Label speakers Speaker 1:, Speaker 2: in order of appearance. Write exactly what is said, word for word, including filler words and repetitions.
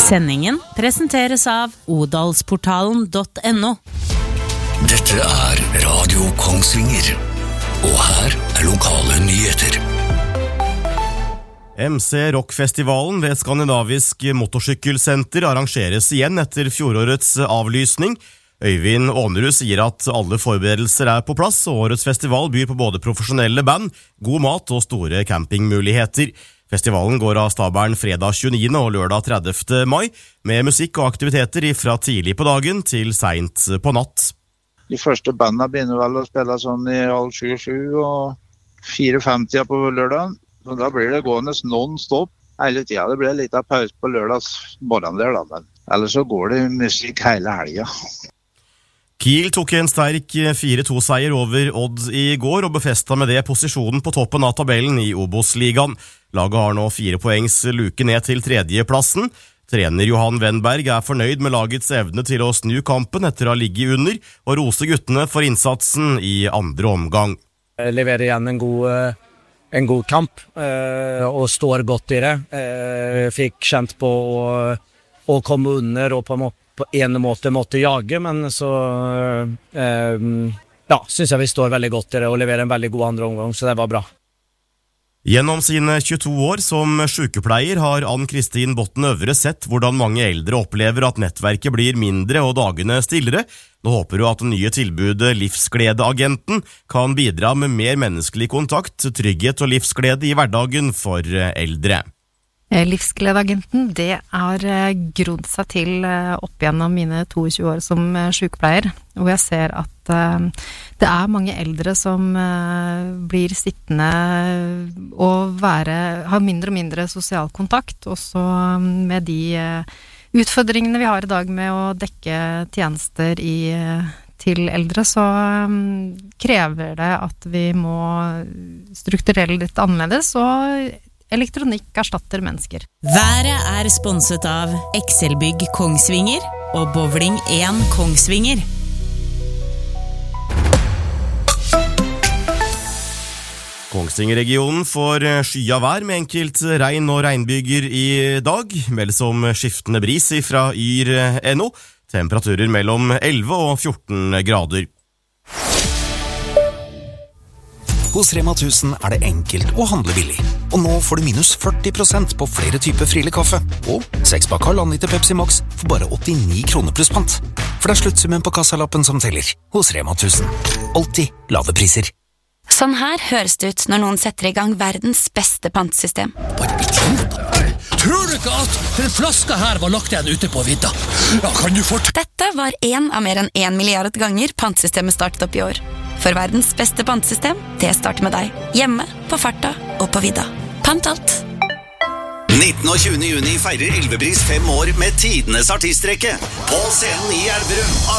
Speaker 1: Sendingen presenteres av odalsportalen punktum no.
Speaker 2: Dette er Radio Kongsvinger, og her er lokale nyheter.
Speaker 3: M C Rock-festivalen ved Skandinavisk Motorsykkelsenter arrangeres igjen etter fjorårets avlysning. Øyvind Ånerud sier at alle forberedelser er på plass, og årets festival byr på både profesjonelle band, god mat og store campingmuligheter. Festivalen går av stabelen fredag tjueniende og lørdag tredivte mai, med musikk og aktiviteter fra tidlig på dagen til sent på natt.
Speaker 4: De første bandene begynner vel å spille sånn i halv sju, sju og fire-fem-tida på lørdagen. Så da blir det gående non-stop hele tida. Det blir litt av pause på lørdags morgen der da, men ellers så går det musikk hele helga.
Speaker 3: Kiel tok en sterk fire to seier over Odd i går og befesta med det posisjonen på toppen av tabellen i Obos-ligaen. Laget har nå fire poengs luke ned til tredjeplassen. Trener Johan Wennberg er fornøyd med lagets evne til å snu kampen etter å ha ligget under, og rose guttene for innsatsen i andre omgang.
Speaker 5: Jeg leverer igjen en god, en god kamp, og står godt i det. Jeg fikk kjent på å, å komme under og på en måte på en måte måtte jage, men så eh, ja, synes jeg vi står veldig godt i det og leverer en veldig god andre omgang, så det var bra.
Speaker 3: Gjennom sine tjueto år som sykepleier har Ann-Kristin Botten Øvre sett hvordan mange eldre opplever at nettverket blir mindre og dagene stillere. Nå håper hun at det nye tilbudet Livsgledeagenten kan bidra med mer menneskelig kontakt, trygghet og livsglede i hverdagen for eldre.
Speaker 6: Livsgledeagenten, det er grodd seg til opp gjennom mine tjueto år som sykepleier, hvor jeg ser at det er mange eldre som blir sittende og være, har mindre og mindre sosial kontakt, også med de utfordringene vi har i dag med å dekke tjenester i, til eldre, så krever det at vi må strukturere litt annerledes, og elektronikk erstatter mennesker.
Speaker 1: Været er sponset av Excelbygg Kongsvinger og Bowling én Kongsvinger.
Speaker 3: Kongsvinger-regionen får skya vær med enkelt regn og regnbyger i dag, meldes om skiftende bris fra yr punktum no, temperaturer mellom elleve og fjorten grader.
Speaker 7: Hos Rema tusen er det enkelt å handle billig. Og nå får du minus førti prosent på flere typer Friele kaffe. Og seks pakk halvannen liter Pepsi Max for bare åttini kroner pluss pant. For det er sluttsummen på kassalappen som teller. Hos Rema tusen. Alltid lave priser.
Speaker 8: Sånn her høres det ut når noen setter i gang verdens beste pantesystem.
Speaker 9: Bare idiot! Tror du ikke at den flaska her var lagt igjen ute på vidda? Ja, kan du fort...
Speaker 8: Dette var en av mer enn en milliard ganger pantsystemet startet opp i år. For verdens beste pantesystem, det starter med deg. Hjemme, på farta og på vidda. Pant alt!
Speaker 2: nittende og tjuende juni feirer Elvebris fem år med tidenes artistrekke. På scenen i Elverum,